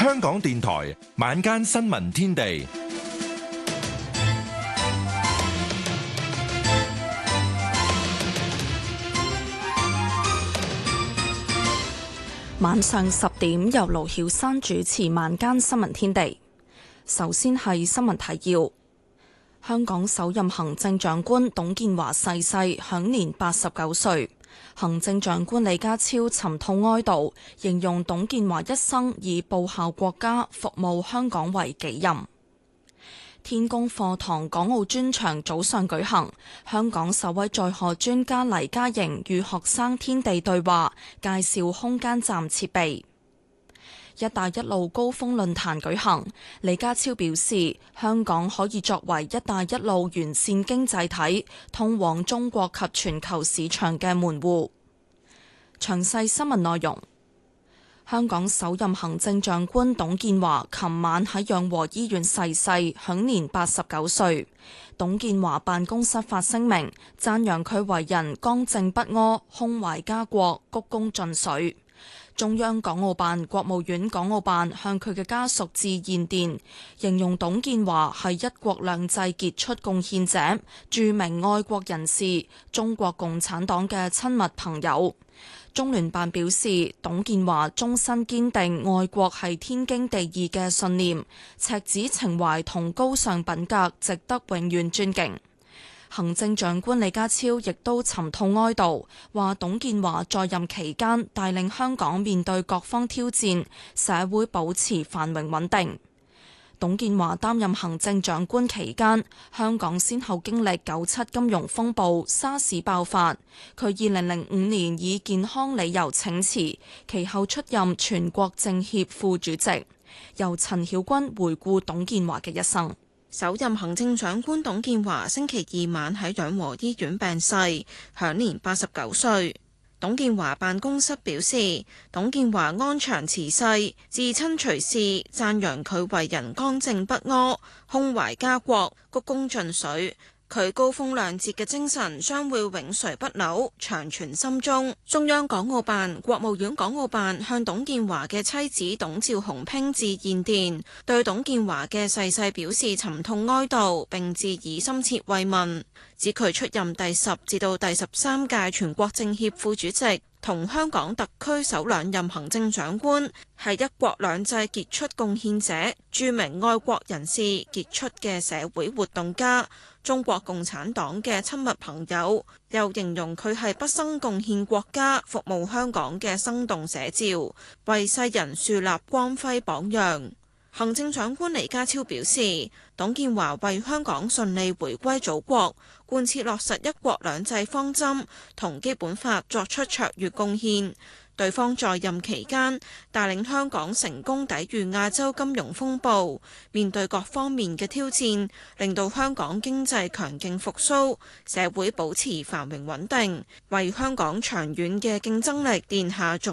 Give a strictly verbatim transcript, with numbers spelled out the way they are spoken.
香港電台晚間新聞天地， 晚上十點由盧曉珊主持晚間新聞天地。首先係新聞提要：香港首任行政長官董建華逝世，享年八十九歲。行政長官李家超沉痛哀悼，形容董建華一生以報效國家、服務香港為己任。天宮課堂港澳專場早上舉行，香港首位在學專家黎嘉瑩與學生天地對話，介紹空間站設備。一帶一路高峰論壇舉行，李家超表示，香港可以作為一帶一路完善經濟體，通往中國及全球市場嘅門戶。詳細新聞內容。香港首任行政長官董建華琴晚喺養和醫院逝世，享年八十九歲。董建華辦公室發聲明，讚揚佢為人剛正不阿、胸懷家國、鞠躬盡瘁。中央港澳辦、國務院港澳辦向佢嘅家屬致唁電，形容董建華係一國兩制傑出貢獻者、著名愛國人士、中國共產黨嘅親密朋友。中聯辦表示，董建華終身堅定愛國係天經地義嘅信念，赤子情懷同高尚品格值得永遠尊敬。行政長官李家超亦都沉痛哀悼，話董建華在任期間帶領香港面對各方挑戰，社會保持繁榮穩定。董建華擔任行政長官期間，香港先後經歷九七金融風暴、沙士爆發。佢二零零五年以健康理由請辭，其後出任全國政協副主席。由陳曉君回顧董建華嘅一生。 首任行政長官董建華星期二晚喺養和醫院病逝，享年八十九歲。董建華辦公室表示，董建華安詳辭世，至親隨侍，讚揚佢為人剛正不阿、胸懷家國、鞠躬盡瘁。佢高風亮節嘅精神將會永垂不朽，長存心中。中央港澳辦、國務院港澳辦向董建華嘅妻子董趙鴻娉致唁電，對董建華嘅逝世表示沉痛哀悼，並致以深切慰問。指佢出任第十至到第十三屆全國政協副主席，同香港特區首兩任行政長官，係一國兩制傑出貢獻者、著名愛國人士、傑出嘅社會活動家、中國共產黨嘅親密朋友，又形容佢係畢生貢獻國家、服務香港嘅生動寫照，為世人樹立光輝榜樣。行政長官李家超表示，董建華為香港順利回歸祖國、貫徹落實一國兩制方針同基本法作出卓越貢獻。對方在任期間帶領香港成功抵禦亞洲金融風暴，面對各方面嘅挑戰，令到香港經濟強勁復甦，社會保持繁榮穩定，為香港長遠嘅競爭力奠下重